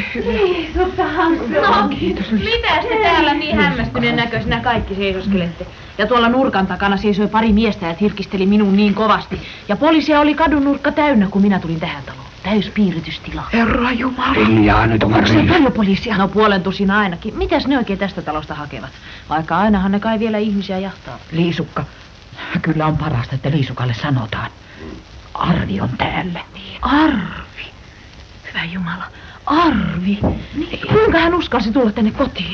Liisukka Hanssu. No, kiitos. Mitäs te täällä niin hämmästyneen näköisenä kaikki seisoskelette? Ja tuolla nurkan takana seisoi pari miestä ja tirkisteli minun niin kovasti. Ja poliisia oli kadun nurkka täynnä, kun minä tulin tähän taloon. Täys piiritystila. Herra Jumala. Hiljaa nyt, onko se paljon poliisia? No 1,5 ainakin. Mitäs ne oikein tästä talosta hakevat? Vaikka ainahan ne kai vielä ihmisiä jahtaa. Liisukka. Kyllä on parasta, että Liisukalle sanotaan. Arvi on täällä. Arvi? Hyvä Jumala. Arvi? Niin. Kuinka hän uskalsi tulla tänne kotiin?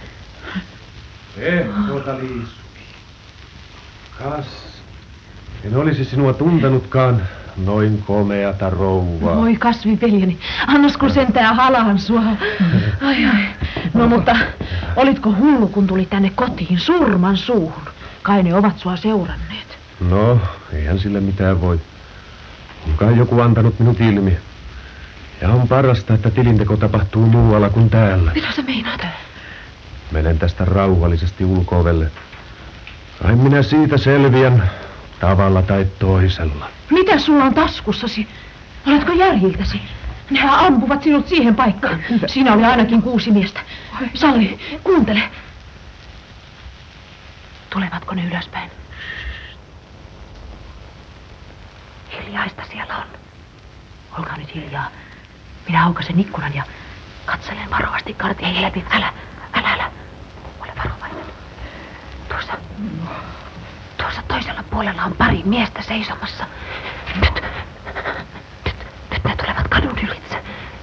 Liisu. Kas. En olisi sinua tuntenutkaan. Noin komeata rouvaa. Voi kasvipeljeni, annas kun sentään halaan sua. Ai. No mutta, olitko hullu kun tuli tänne kotiin surman suuhun? Kai ne ovat sua seuranneet. No, eihän sille mitään voi. On kai joku antanut minut ilmi. Ja on parasta, että tilinteko tapahtuu muualla kuin täällä. Mitä sä meinaat? Menen tästä rauhallisesti ulko-ovelle. Ai minä siitä selviän tavalla tai toisella. Mitä sulla on taskussasi? Oletko järjiltäsi? Nehän ampuvat sinut siihen paikkaan. Siinä oli ainakin 6 miestä. Salli, kuuntele. Tulevatko ne ylöspäin? Hiljaista siellä on. Olkaa nyt hiljaa. Minä aukaisen ikkunan ja katselen varovasti kartin läpi. Älä. Ole varovainen. Tuossa toisella puolella on pari miestä seisomassa. Nyt ne tulevat kadun ylitse.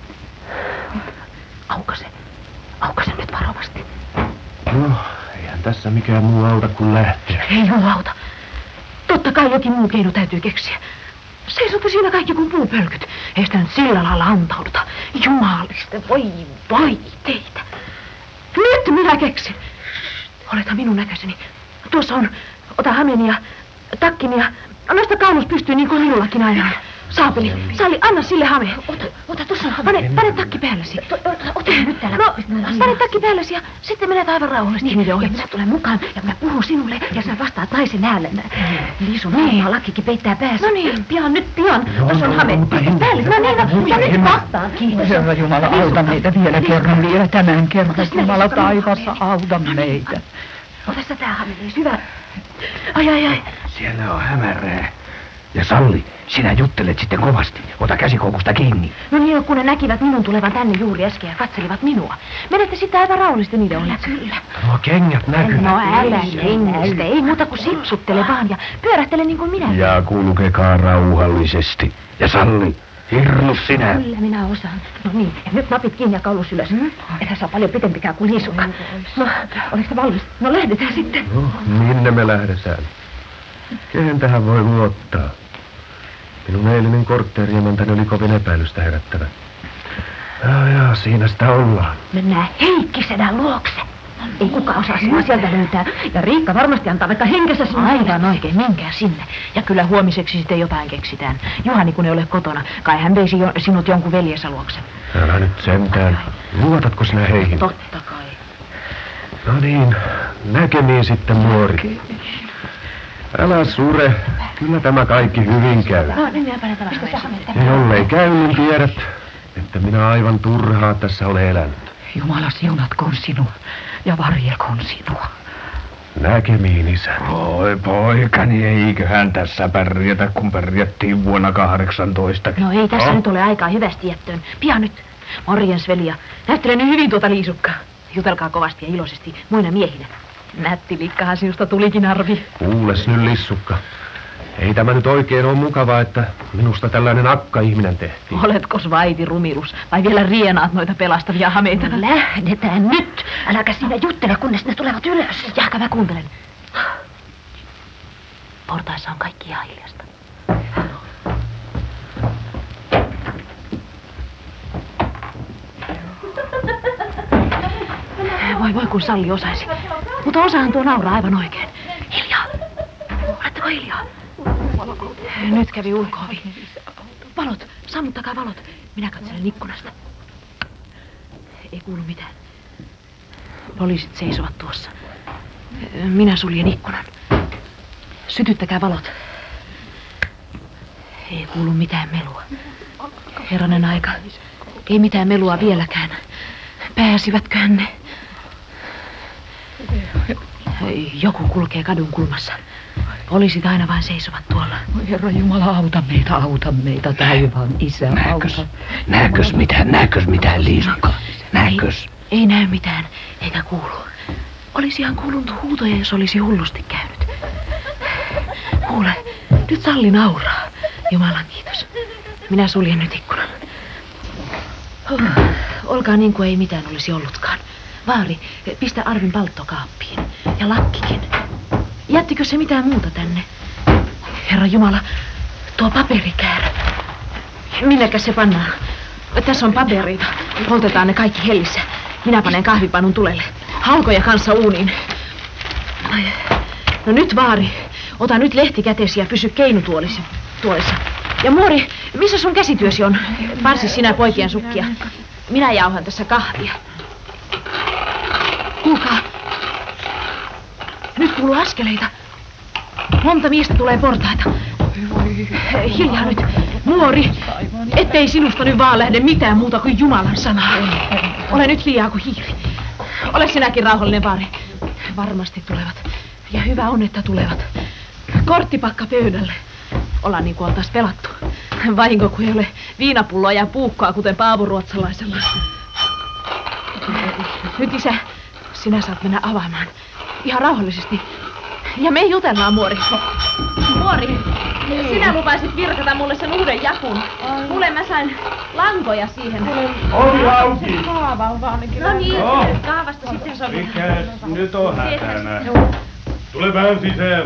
Aukaise nyt varovasti. No, eihän tässä mikään muu auta kuin lähteä. Ei muu auta. Totta kai jokin muu keino täytyy keksiä. Seisotte siinä kaikki kuin puupölkyt. Ei sitä nyt sillä lailla antauduta. Jumalista, voi teitä. Nyt minä keksin. Oleta minun näköiseni. Tuossa on, ota hameni ja takkini ja nosta kaulus pystyy niin kuin minullakin aina. Saapeli, Salli, anna sille hame. Ota tuossa on hame. Pane takki päällesi. Ota nyt täällä. No, pane takki päällesi ja sitten menet aivan rauhallisesti. Niin, ja minä tulen mukaan ja minä puhun sinulle ja sä vastaat naisen äänellä. Liisun aamulla lakkikin peittää päässä. No niin, pian. Tuossa on hame. Päällesi, no niin, ja nyt vastaankin. Herra Jumala, auta meitä vielä kerran, vielä tämän kerran. Jumala taivassa, auta meitä. Ota sitä tää hame, Liis, hyvä. Ai. Siellä on hämärää. Ja Salli, sinä juttelet sitten kovasti. Ota käsikoukusta kiinni. No niin, kun ne näkivät minun tulevan tänne juuri äsken ja katselivat minua. Menette sitten aivan rauhallisesti niiden ohitse. Kyllä. Nuo kengät näkyvät. No älä hengästä, ei muuta kuin sipsuttele vaan ja pyörähtele niin kuin minä. Ja kulkekaa rauhallisesti. Ja Salli, hirnu sinä. Kyllä minä osaan. No niin, ja nyt napit kiinni ja kaulus ylös. Ethän saa paljon pitempikään kuin Liisukka. No, oletko valmis? No lähdetään sitten. No, minne me lähdetään? Kehen tähän voi luottaa? Minun eilinen kortteeriemäntäni oli kovin epäilystä herättävä. Ja siinä sitä ollaan. Mennään Heikkisedän luokse. Ei kukaan osaa sinua sieltä löytää. Ja Riikka varmasti antaa vaikka henkensä sinne. Aivan oikein, menkää sinne. Ja kyllä huomiseksi sitten jotain keksitään. Juhani kun ei ole kotona, kai hän veisi sinut jonkun veljensä luokse. Älä nyt sentään. Luotatko sinä heihin? Totta kai. No niin, näkemiin sitten muori. Älä sure, kyllä tämä kaikki hyvin käy. No niin, minä panen tämän ja jollei käy, niin tiedät, että minä aivan turhaa tässä olen elänyt. Jumala siunatkoon sinua ja varjelkoon sinua. Näkemiin, isä. Oi poikani, eiköhän tässä pärjätä, kun pärjättiin vuonna 18. No ei tässä nyt ole aikaa hyvästi jättöön. Pian nyt. Morjens, veli, ja näyttele nyt hyvin tuota Liisukkaa. Jutelkaa kovasti ja iloisesti muina miehinä. Nätti likkahan sinusta tulikin, Arvi. Kuules nyt, Lissukka. Ei tämä nyt oikein ole mukavaa, että minusta tällainen akka-ihminen tehtiin. Oletkos vaiti rumilus, vai vielä rienaat noita pelastavia hameita? No, lähdetään nyt. Äläkä siinä juttele, kunnes ne tulevat ylös. Jahka mä kuuntelen. Portaissa on kaikki ihan hiljasta. Voi kun Salli osaisi. Mutta osahan tuo nauraa aivan oikein. Hiljaa. Oletteko hiljaa? Nyt kävi ulko-ovi. Valot, sammuttakaa valot. Minä katselen ikkunasta. Ei kuulu mitään. Poliisit seisovat tuossa. Minä suljen ikkunan. Sytyttäkää valot. Ei kuulu mitään melua. Herranen aika. Ei mitään melua vieläkään. Pääsivätköhän ne? Joku kulkee kadun kulmassa. Poliisit aina vain seisovat tuolla. Oi Herra Jumala, auta meitä, taivaan Isä, auta. Näkös mitään, Liisukka? Näkös? Ei näy mitään, eikä kuulu. Olisi ihan kuulunut huutoja, jos olisi hullusti käynyt. Kuule, nyt Salli nauraa. Jumalan kiitos. Minä suljen nyt ikkunan. Olkaa niin kuin ei mitään olisi ollutkaan. Vaari, pistä Arvin paltto kaappiin. Ja lakkikin. Jättikö se mitään muuta tänne? Herra Jumala, tuo paperikäärä. Minnekäs se pannaan? Tässä on papereita. Poltetaan ne kaikki hellissä. Minä panen kahvipanun tulelle. Halkoja kanssa uuniin. No nyt Vaari, ota nyt lehti käteesi ja pysy keinutuolissa. Ja Muori, missä sun käsityösi on? Parsi sinä poikien sukkia. Minä jauhan tässä kahvia. Kuulkaa. Nyt kuuluu askeleita. Monta miestä tulee portaita. Hiljaa nyt. Muori, ettei sinusta nyt vaan lähde mitään muuta kuin Jumalan sanaa. Ole nyt liiaa kuin hiiri. Ole sinäkin rauhallinen, Vaari. Varmasti tulevat. Ja hyvä on, että tulevat. Korttipakka pöydälle. Ollaan niin kuin oltais pelattu. Vahinko, kun ei ole viinapulloa ja puukkoa, kuten Paavo ruotsalaisella. Nyt isä, sinä saat mennä avaamaan. Ihan rauhallisesti. Ja me jutellaan, Muori. Muori, sinä lupasit virkata mulle sen uuden jakun. Mulle mä sain lankoja siihen. Ovi auki! Kaava on vaan ainakin. No niin, kaavasta sitten sovitaan. Mikäs nyt on hätänä? Tule vähän sisään.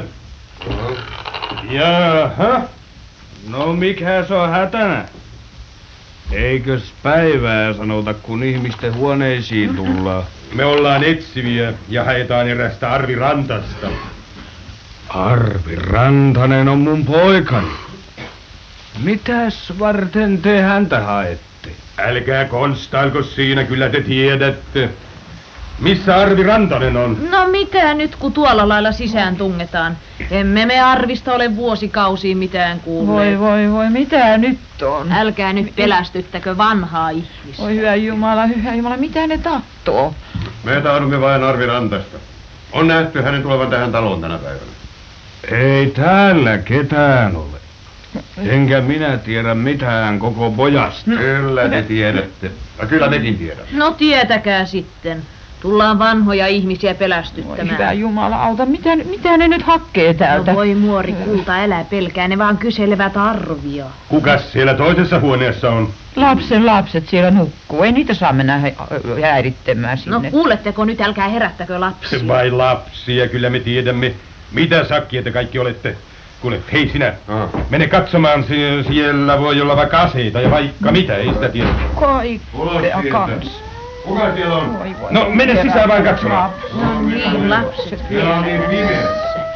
Jaha. No mikäs on hätänä? Eikös päivää sanota, kun ihmisten huoneisiin tullaan? Me ollaan etsiviä ja haetaan erästä Arvi Rantasta. Arvi Rantanen on mun poikani. Mitäs varten te häntä haette? Älkää konstailko siinä, kyllä te tiedätte. Missä Arvi Rantanen on? No mitä nyt, kun tuolla lailla sisään tungetaan? Emme me Arvista ole vuosikausiin mitään kuulleet. Voi, mitä nyt on? Älkää nyt pelästyttäkö vanhaa ihmistä. Oi hyvä Jumala, mitä ne tahtoo? Me tahdomme vain Arvi Rantasta. On nähty hänen tulevan tähän taloon tänä päivänä. Ei täällä ketään ole. Enkä minä tiedä mitään koko pojasta. Kyllä te tiedätte. Ja kyllä mekin tiedämme. No tietäkää sitten. Tullaan vanhoja ihmisiä pelästyttämään. Oi hyvä Jumala, auta, mitä ne nyt hakkee täältä? No voi Muori, kulta, älä pelkää, ne vaan kyselevät Arvia. Kukas siellä toisessa huoneessa on? Lapset siellä nukkuu, ei niitä saa mennä häirittämään sinne. No kuuletteko nyt, älkää herättäkö lapsia. Vai lapsia, kyllä me tiedämme. Mitä sakkia te kaikki olette? Kuule, hei sinä, mene katsomaan, siellä voi olla vaikka aseita ja vaikka mitä, ei sitä tiedä. Kaikkea kans. Kuka siellä on? Voi, No mene sisään vain katsomaan. No niin, lapset. Siellä on niin pimeä.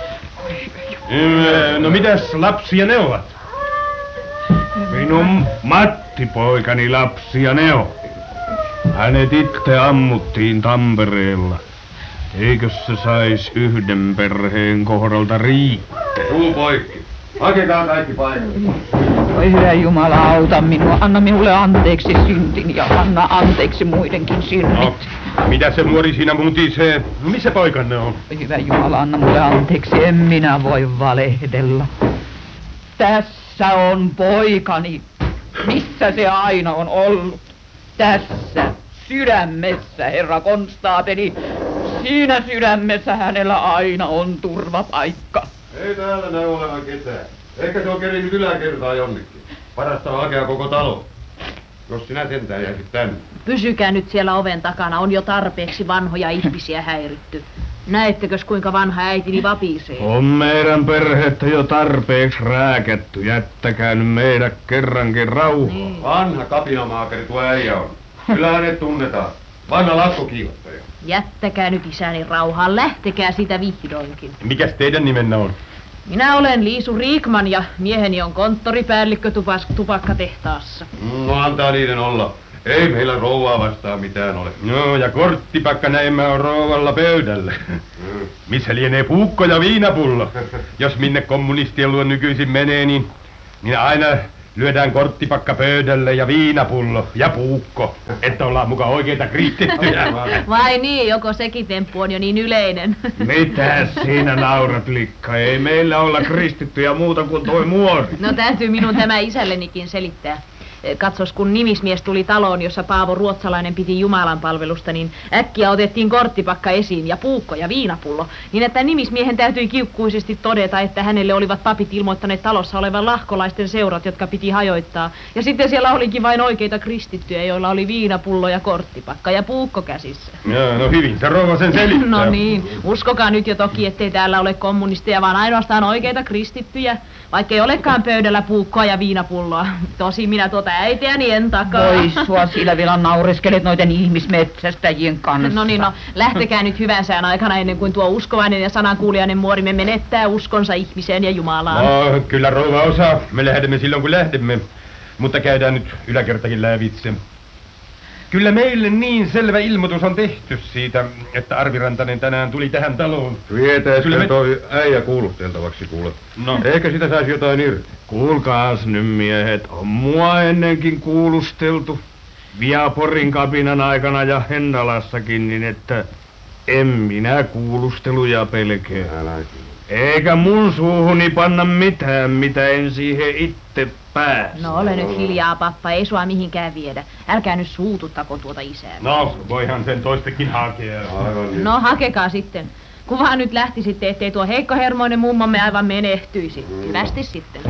No mitäs lapsia ne ovat? Minun Matti-poikani lapsia ne on. Hänet itse ammuttiin Tampereella. Eikös se sais yhden perheen kohdalta riittää? Suu poikki. Hakekaa kaikki paikat. Oi hyvä Jumala, auta minua, anna minulle anteeksi syntini ja anna anteeksi muidenkin synnit. No, mitä se Muori siinä mutisee? Missä poikanne on? Oi hyvä Jumala, anna mulle anteeksi, en minä voi valehdella. Tässä on poikani. Missä se aina on ollut? Tässä, sydämessä, herra konstaapeli. Siinä sydämessä hänellä aina on turvapaikka. Ei täällä näy olevan ketään. Ehkä se on kerinyt yläkertaa jonnekin. Parasta on hakea koko talo. Jos sinä sentään jäisit tänne. Pysykää nyt siellä oven takana, on jo tarpeeksi vanhoja ihmisiä häiritty. Näettekös kuinka vanha äitini vapisee? On meidän perhettä jo tarpeeksi rääkätty. Jättäkää nyt meidät kerrankin rauhaan. Niin. Vanha kapinamaakari tuo äijä on. Kyllä hänet tunnetaan. Vanha lakkokiihottaja. Jättäkää nyt isäni rauhaan, lähtekää sitä vihdoinkin. Mikäs teidän nimenne on? Minä olen Liisu Riikman ja mieheni on konttoripäällikkö tupakkatehtaassa. No antaa niiden olla. Ei meillä rouvaa vastaan mitään ole. No ja korttipakka näemmä on rouvalla pöydälle. Missä lienee puukko ja viinapullo? Jos minne kommunistien luo nykyisin menee, niin aina Lyödään korttipakka pöydälle ja viinapullo ja puukko, että ollaan mukaan oikeita kristittyjä. Vai niin, joko sekin temppu on jo niin yleinen? Mitäs siinä naurat, likka? Ei meillä olla kristittyjä muuta kuin toi muori. No täytyy minun tämä isällenikin selittää. Katsos, kun nimismies tuli taloon, jossa Paavo Ruotsalainen piti Jumalan palvelusta, niin äkkiä otettiin korttipakka esiin ja puukko ja viinapullo, niin että nimismiehen täytyi kiukkuisesti todeta, että hänelle olivat papit ilmoittaneet talossa olevan lahkolaisten seurat, jotka piti hajoittaa. Ja sitten siellä olikin vain oikeita kristittyjä, joilla oli viinapullo ja korttipakka ja puukko käsissä. Joo, no hyvin se rouva sen selittää. No niin, uskokaa nyt jo toki, ettei täällä ole kommunisteja, vaan ainoastaan oikeita kristittyjä, vaikka ei olekaan pöydällä puukkoa ja viinapulloa. Tosi minä tuota äitiäni en takaa. Voi sua, sillä vielä naureskelet noiden ihmismetsästäjien kanssa. No niin, no lähtekää nyt hyvän sään aikana ennen kuin tuo uskovainen ja sanankuulijainen muorimme menettää uskonsa ihmiseen ja Jumalaan. No, kyllä rouva osaa. Me lähdemme silloin kun lähdemme, mutta käydään nyt yläkertakin lävitse. Kyllä meille niin selvä ilmoitus on tehty siitä, että Arvi Rantanen tänään tuli tähän taloon. Vietäisikö toi äijä kuulusteltavaksi kuule? No. Eikä sitä saisi jotain irti. Kuulkaas nyt miehet, on mua ennenkin kuulusteltu. Viaporin kapinan aikana ja Hennalassakin, niin että en minä kuulusteluja pelkää. Eikä mun suuhuni panna mitään, mitä en siihen itse pääse. No ole nyt hiljaa, pappa, ei sua mihinkään viedä. Älkää nyt suututtako tuota isää. No, voihan sen toistekin hakea. No hakekaa sitten. Kun vaan nyt lähtisitte, ettei tuo heikkohermoinen mummomme aivan menehtyisi. Hyvästi sitten.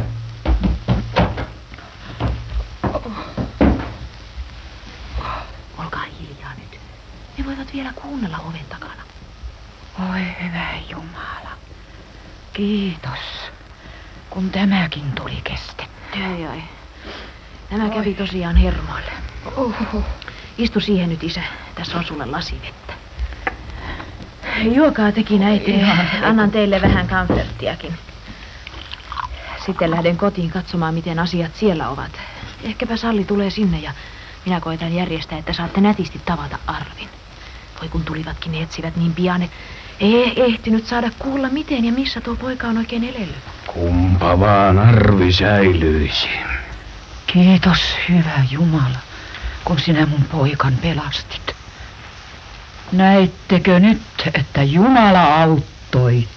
Olkaa hiljaa nyt. Ne voivat vielä kuunnella oven takana. Oi hyvä Jumala. Kiitos, kun tämäkin tuli kestettyä. Ai. Nämä kävi tosiaan hermoille. Istu siihen nyt, isä. Tässä on sulle lasi vettä. Juokaa tekin äiti. Annan teille vähän kamferttiakin. Sitten lähden kotiin katsomaan, miten asiat siellä ovat. Ehkäpä Salli tulee sinne ja minä koitan järjestää, että saatte nätisti tavata Arvin. Voi kun tulivatkin, ne etsivät niin pian, ei ehtinyt saada kuulla, miten ja missä tuo poika on oikein elellyt. Kumpa vaan Arvi säilyisi. Kiitos hyvä Jumala, kun sinä mun poikan pelastit. Näittekö nyt, että Jumala auttoi